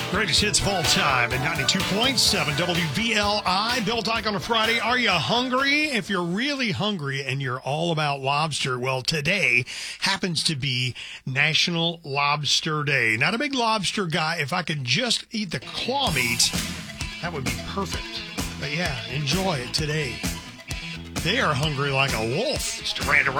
Greatest hits of all time at 92.7 WVLI. Bill Dyke on a Friday. Are you hungry? If you're really hungry and you're all about lobster, well, today happens to be National Lobster Day. Not a big lobster guy. If I could just eat the claw meat, that would be perfect. But yeah, enjoy it today. They are hungry like a wolf. Mr. Randall